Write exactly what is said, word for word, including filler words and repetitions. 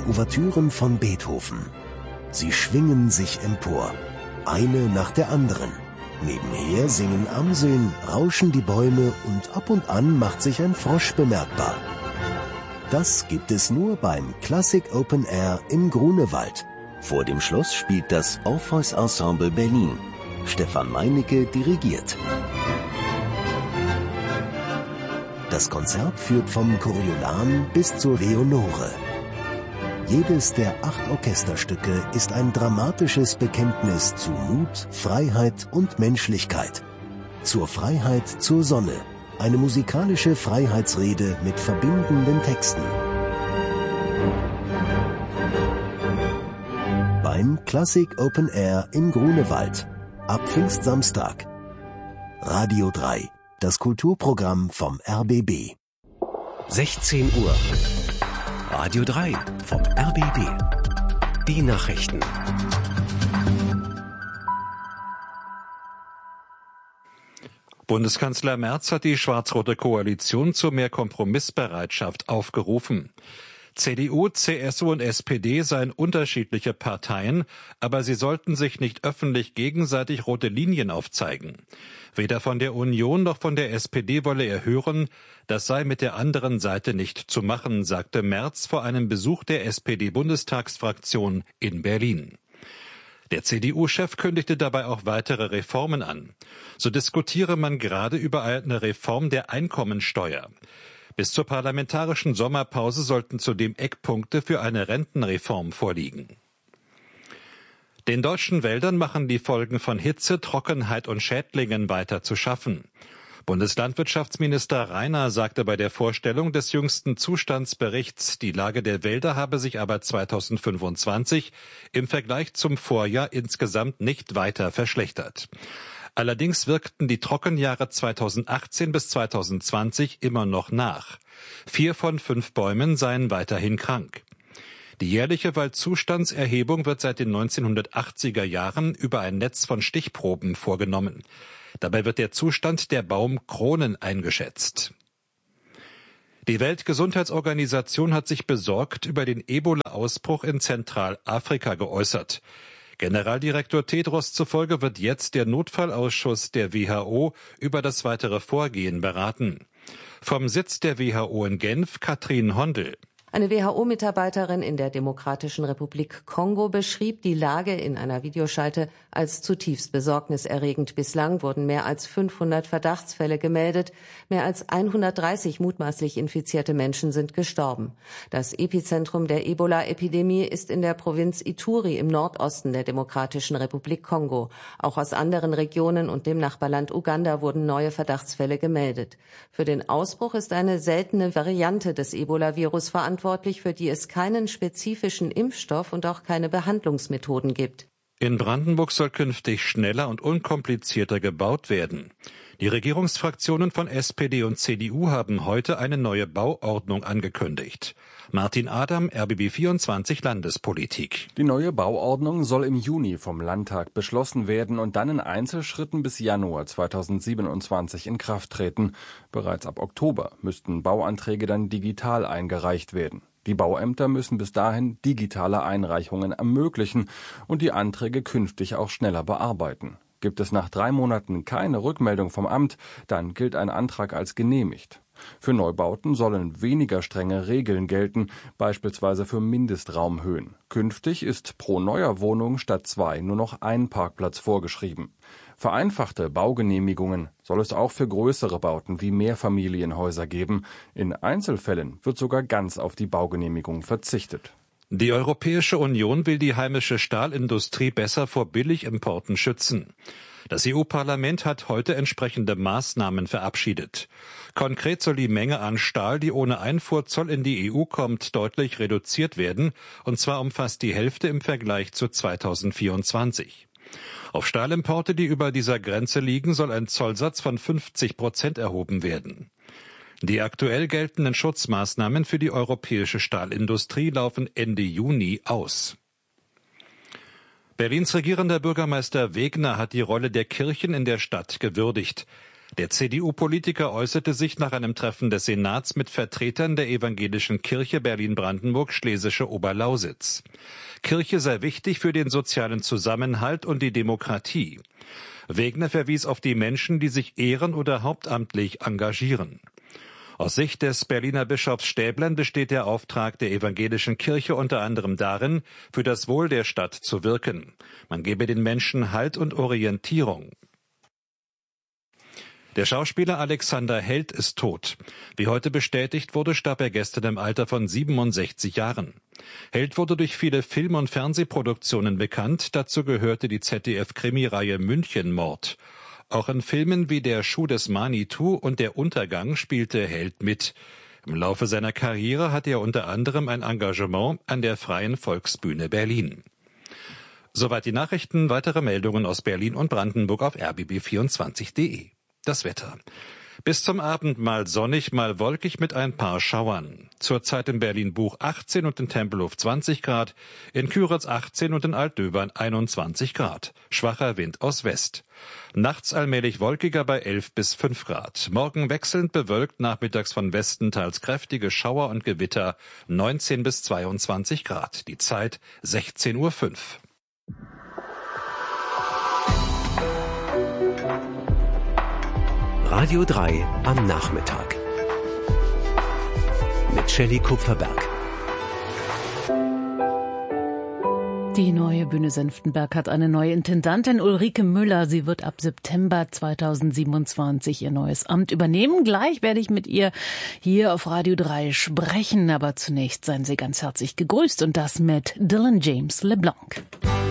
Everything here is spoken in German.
Ouvertüren von Beethoven. Sie schwingen sich empor, eine nach der anderen. Nebenher singen Amseln, rauschen die Bäume und ab und an macht sich ein Frosch bemerkbar. Das gibt es nur beim Klassik Open Air im Grunewald. Vor dem Schloss spielt das Orpheus Ensemble Berlin. Stefan Meinecke dirigiert. Das Konzert führt vom Coriolan bis zur Leonore. Jedes der acht Orchesterstücke ist ein dramatisches Bekenntnis zu Mut, Freiheit und Menschlichkeit. Zur Freiheit zur Sonne. Eine musikalische Freiheitsrede mit verbindenden Texten. Beim Klassik Open Air im Grunewald. Ab Pfingstsamstag. Radio drei. Das Kulturprogramm vom R B B. sechzehn Uhr. Radio drei vom R B B. Die Nachrichten. Bundeskanzler Merz hat die schwarz-rote Koalition zu mehr Kompromissbereitschaft aufgerufen. C D U, C S U und S P D seien unterschiedliche Parteien, aber sie sollten sich nicht öffentlich gegenseitig rote Linien aufzeigen. Weder von der Union noch von der S P D wolle er hören, das sei mit der anderen Seite nicht zu machen, sagte Merz vor einem Besuch der S P D-Bundestagsfraktion in Berlin. Der C D U-Chef kündigte dabei auch weitere Reformen an. So diskutiere man gerade über eine Reform der Einkommensteuer. Bis zur parlamentarischen Sommerpause sollten zudem Eckpunkte für eine Rentenreform vorliegen. Den deutschen Wäldern machen die Folgen von Hitze, Trockenheit und Schädlingen weiter zu schaffen. Bundeslandwirtschaftsminister Rainer sagte bei der Vorstellung des jüngsten Zustandsberichts, die Lage der Wälder habe sich aber zweitausendfünfundzwanzig im Vergleich zum Vorjahr insgesamt nicht weiter verschlechtert. Allerdings wirkten die Trockenjahre zweitausendachtzehn bis zweitausendzwanzig immer noch nach. Vier von fünf Bäumen seien weiterhin krank. Die jährliche Waldzustandserhebung wird seit den neunzehnhundertachtziger Jahren über ein Netz von Stichproben vorgenommen. Dabei wird der Zustand der Baumkronen eingeschätzt. Die Weltgesundheitsorganisation hat sich besorgt über den Ebola-Ausbruch in Zentralafrika geäußert. Generaldirektor Tedros zufolge wird jetzt der Notfallausschuss der W H O über das weitere Vorgehen beraten. Vom Sitz der W H O in Genf, Katrin Hondel. Eine W H O-Mitarbeiterin in der Demokratischen Republik Kongo beschrieb die Lage in einer Videoschalte als zutiefst besorgniserregend. Bislang wurden mehr als fünfhundert Verdachtsfälle gemeldet. Mehr als hundertdreißig mutmaßlich infizierte Menschen sind gestorben. Das Epizentrum der Ebola-Epidemie ist in der Provinz Ituri im Nordosten der Demokratischen Republik Kongo. Auch aus anderen Regionen und dem Nachbarland Uganda wurden neue Verdachtsfälle gemeldet. Für den Ausbruch ist eine seltene Variante des Ebola-Virus verantwortlich, für die es keinen spezifischen Impfstoff und auch keine Behandlungsmethoden gibt. In Brandenburg soll künftig schneller und unkomplizierter gebaut werden. Die Regierungsfraktionen von S P D und C D U haben heute eine neue Bauordnung angekündigt. Martin Adam, R B B vierundzwanzig Landespolitik. Die neue Bauordnung soll im Juni vom Landtag beschlossen werden und dann in Einzelschritten bis Januar zweitausendsiebenundzwanzig in Kraft treten. Bereits ab Oktober müssten Bauanträge dann digital eingereicht werden. Die Bauämter müssen bis dahin digitale Einreichungen ermöglichen und die Anträge künftig auch schneller bearbeiten. Gibt es nach drei Monaten keine Rückmeldung vom Amt, dann gilt ein Antrag als genehmigt. Für Neubauten sollen weniger strenge Regeln gelten, beispielsweise für Mindestraumhöhen. Künftig ist pro neuer Wohnung statt zwei nur noch ein Parkplatz vorgeschrieben. Vereinfachte Baugenehmigungen soll es auch für größere Bauten wie Mehrfamilienhäuser geben. In Einzelfällen wird sogar ganz auf die Baugenehmigung verzichtet. Die Europäische Union will die heimische Stahlindustrie besser vor Billigimporten schützen. Das E U-Parlament hat heute entsprechende Maßnahmen verabschiedet. Konkret soll die Menge an Stahl, die ohne Einfuhrzoll in die E U kommt, deutlich reduziert werden, und zwar um fast die Hälfte im Vergleich zu zweitausendvierundzwanzig. Auf Stahlimporte, die über dieser Grenze liegen, soll ein Zollsatz von fünfzig Prozent erhoben werden. Die aktuell geltenden Schutzmaßnahmen für die europäische Stahlindustrie laufen Ende Juni aus. Berlins regierender Bürgermeister Wegner hat die Rolle der Kirchen in der Stadt gewürdigt. Der C D U-Politiker äußerte sich nach einem Treffen des Senats mit Vertretern der evangelischen Kirche Berlin-Brandenburg-Schlesische Oberlausitz. Kirche sei wichtig für den sozialen Zusammenhalt und die Demokratie. Wegner verwies auf die Menschen, die sich ehren- oder hauptamtlich engagieren. Aus Sicht des Berliner Bischofs Stäblein besteht der Auftrag der evangelischen Kirche unter anderem darin, für das Wohl der Stadt zu wirken. Man gebe den Menschen Halt und Orientierung. Der Schauspieler Alexander Held ist tot. Wie heute bestätigt wurde, starb er gestern im Alter von siebenundsechzig Jahren. Held wurde durch viele Film- und Fernsehproduktionen bekannt. Dazu gehörte die Z D F-Krimireihe Münchenmord. Auch in Filmen wie Der Schuh des Manitou und Der Untergang spielte Held mit. Im Laufe seiner Karriere hatte er unter anderem ein Engagement an der Freien Volksbühne Berlin. Soweit die Nachrichten. Weitere Meldungen aus Berlin und Brandenburg auf r b b vierundzwanzig punkt de. Das Wetter. Bis zum Abend mal sonnig, mal wolkig mit ein paar Schauern. Zurzeit in Berlin-Buch achtzehn und in Tempelhof zwanzig Grad, in Küritz achtzehn und in Altdöbern einundzwanzig Grad. Schwacher Wind aus West. Nachts allmählich wolkiger bei elf bis fünf Grad. Morgen wechselnd bewölkt, nachmittags von Westen teils kräftige Schauer und Gewitter, neunzehn bis zweiundzwanzig Grad. Die Zeit sechzehn Uhr fünf. Radio drei am Nachmittag. Mit Shelley Kupferberg. Die neue Bühne Senftenberg hat eine neue Intendantin, Ulrike Müller. Sie wird ab September zweitausendsiebenundzwanzig ihr neues Amt übernehmen. Gleich werde ich mit ihr hier auf Radio drei sprechen. Aber zunächst seien Sie ganz herzlich gegrüßt und das mit Dylan James LeBlanc.